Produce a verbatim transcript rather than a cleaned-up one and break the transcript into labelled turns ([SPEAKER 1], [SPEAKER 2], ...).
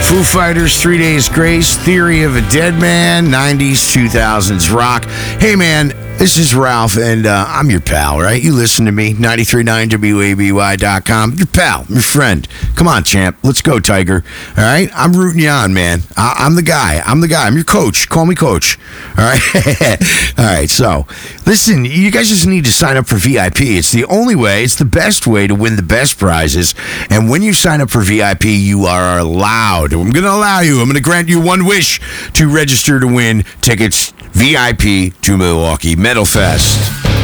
[SPEAKER 1] Foo Fighters, Three Days Grace, Theory of a Dead Man, nineties, two thousands rock. Hey, man, this is Ralph, and uh, I'm your pal, right? You listen to me, ninety-three point nine W A B Y dot com. Your pal, your friend. Come on, champ. Let's go, Tiger. All right? I'm rooting you on, man. I- I'm the guy. I'm the guy. I'm your coach. Call me coach. All right? All right, so listen, you guys just need to sign up for V I P. It's the only way, it's the best way to win the best prizes. And when you sign up for V I P, you are allowed. I'm going to allow you. I'm going to grant you one wish to register to win tickets V I P to Milwaukee Metal Fest.